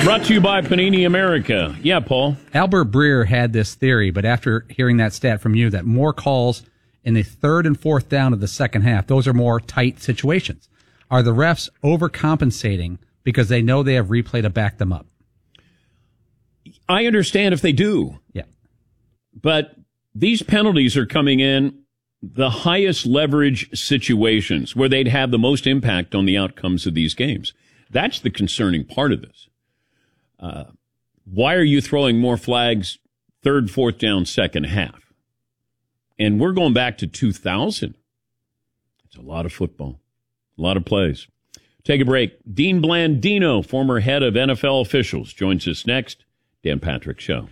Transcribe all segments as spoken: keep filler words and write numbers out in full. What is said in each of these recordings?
Brought to you by Panini America. Yeah, Paul. Albert Breer had this theory, but after hearing that stat from you, that more calls in the third and fourth down of the second half, those are more tight situations. Are the refs overcompensating because they know they have replay to back them up? I understand if they do. Yeah. But these penalties are coming in the highest leverage situations where they'd have the most impact on the outcomes of these games. That's the concerning part of this. Uh, why are you throwing more flags third, fourth down, second half? And we're going back to two thousand. It's a lot of football, a lot of plays. Take a break. Dean Blandino, former head of N F L officials, joins us next. Dan Patrick Show.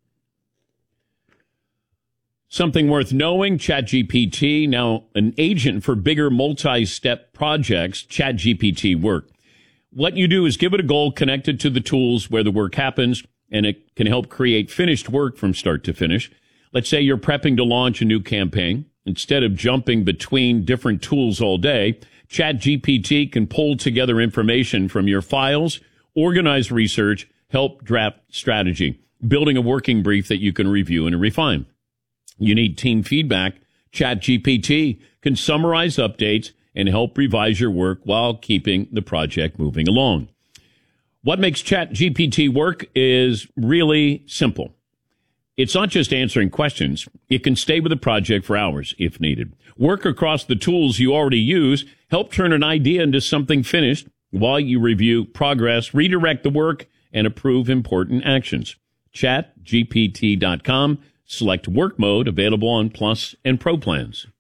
Something worth knowing, ChatGPT, now an agent for bigger multi-step projects, ChatGPT work. What you do is give it a goal connected to the tools where the work happens, and it can help create finished work from start to finish. Let's say you're prepping to launch a new campaign. Instead of jumping between different tools all day, ChatGPT can pull together information from your files, organize research, help draft strategy, building a working brief that you can review and refine. You need team feedback. ChatGPT can summarize updates and help revise your work while keeping the project moving along. What makes ChatGPT work is really simple. It's not just answering questions. It can stay with the project for hours if needed. Work across the tools you already use. Help turn an idea into something finished while you review progress, redirect the work, and approve important actions. chat G P T dot com. Select work mode, available on Plus and Pro plans.